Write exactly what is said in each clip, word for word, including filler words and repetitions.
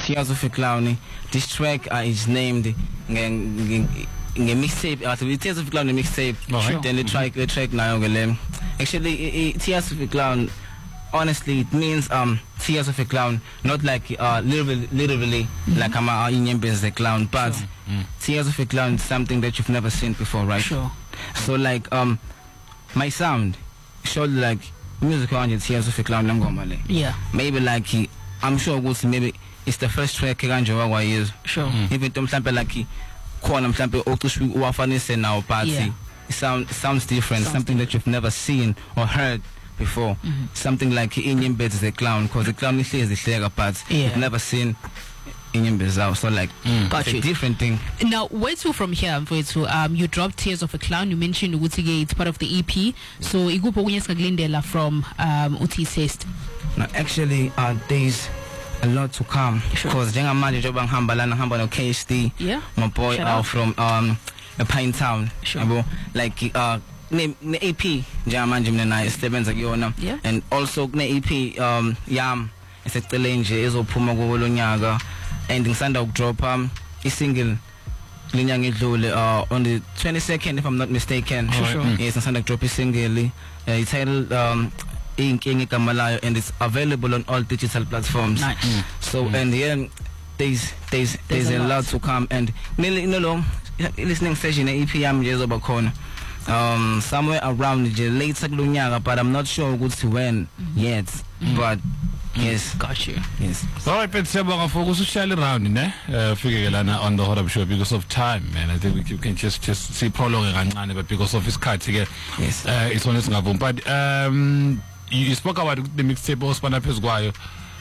Tears of a Clown. This track uh, is named mixtape. Uh, Tears of a Clown mixtape. Sure. Then the track the track now actually Tears of a Clown. Honestly, it means um Tears of a Clown, not like uh literally, literally mm-hmm. like I'm a the clown, but sure. mm. Tears of a Clown is something that you've never seen before, right? Sure. So like um my sound showed like music on Tears of a Clown. Yeah. Maybe like I'm sure maybe it's the first track I use. Sure. Mm. Even though I'm like corner I'm now party. Yeah. It sound sounds different, Sounds something different. that you've never seen or heard before. Mm-hmm. Something like Indian Beds the clown, because the clown is the clear part. Yeah. You've never seen Indian Beds out, so like mm. it's a different thing. Now, where to from here? Where to um, you dropped Tears of a Clown. You mentioned Utige, it's part of the E P. So igupo kunyeska Glendela from um, Uti Taste. Now, actually, uh, there's a lot to come because Jenga Manager Jobang Hambalana Hambano K S D. Yeah. My boy Shout are out. from um, Pine Town. Sure. Like uh. Ne E P Jaman Jimna Stevens Agiona yeah. And also ne E P um Yam it's a challenge ezophuma kolonyaga and ngisanda ukudrop um a single linyanga edlule uh on the twenty-second if I'm not mistaken. Sure, sure. Mm. Yes, ngisanda drop a single uh, it's titled um Inkingi Kamalayo and it's available on all digital platforms. Nice. Mm. So mm. and yeah there's there's there's, there's a, a lot. lot to come and nearly no long listening session E P Yam Jezobakona um somewhere around the later lunyaka, but I'm not sure when mm-hmm. yet mm-hmm. but mm-hmm. yes got you yes. All right, but Sebanga focus social around ne uh figure on the Horab show because of time, man. I think we can, can just just see prolonging and but because of his cut again. Yes. Uh it's on his ngabum. But um you, you spoke about the mixtape Ospan Pesguayo.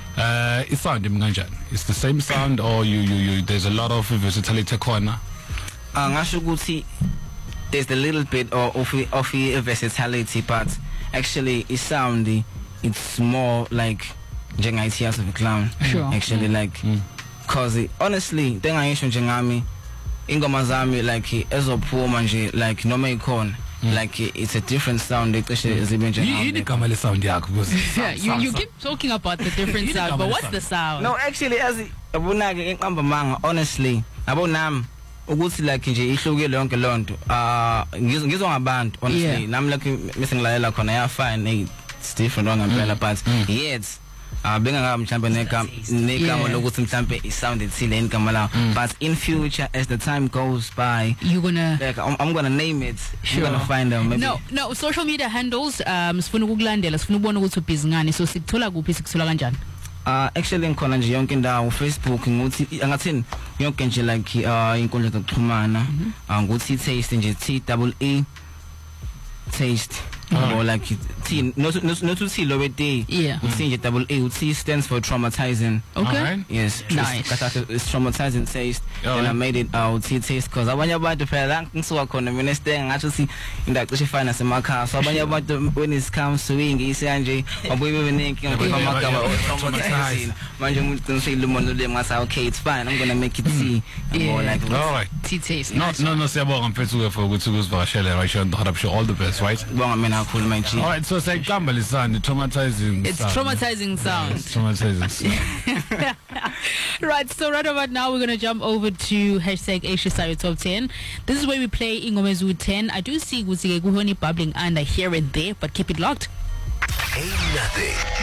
Uh it sound imnganjani. It's the same sound or you you, you there's a lot of versatility corner. Uh ngasho ukuthi there's a little bit of of, of versatility, but actually it's sound it's more like Jenga Tears of a Clown. Sure. Actually mm. like mm. cause it, honestly then I mentioned Jengami ingoma zami like ezophuma nje like noma ikhona like it's a different sound especially as even Jengami sound yakho because yeah you, you keep talking about the different sound but what's the sound? No, actually as abunake enqamba manga honestly abonami ukuthi like nje ihlukile yonke lonto ah ngizwa ngabantu honestly nami like misengilalela khona ya fine it's different ngempela but yet ah benga mhlambe nekam nekamo lokuthi mhlambe isound ethile ingama la but in future as the time goes by you're gonna like I'm, I'm gonna name it. Sure. You're gonna find them maybe. No no social media handles um sifuna ukulandela sifuna ubona ukuthi ubhizi ngani so sikuthola kuphi sikuthola kanjani? Uh, actually ngikhona nje yonke indawo Facebook nguthi angathini yonke nje like uh inkundla zokuxhumana nguthi taste nje T double E taste or like T not not not T lower D yeah uthi nje double E T stands for traumatizing. Okay. Right. Yes. Nice. It's traumatizing taste. Oh, then right. I made it out T taste because abanye abantu phela ngisuka khona mina stay ngathi si indacishe fana semakhaya so abanye abantu when it comes to ingisi kanje abuye bebeningi ngamagama traumatizing manje umuntu qinisile umuntu le ngasa okay it's fine I'm going to make it T more like all right T taste. No no no siyabonga mfethu for ukuthi ukuzivakashela right on the Horab show all the best right. Bonga mina kakhulu my G. All right, so say Kamba lisan traumatizing. It's sound. traumatizing sound. It's traumatizing sound. Right, so right about now we're gonna jump over to hashtag Asia Sayo Top ten. This is where we play Ingomezu ten. I do see Guzige Guhoni bubbling under here and there, but keep it locked. Ain't nothing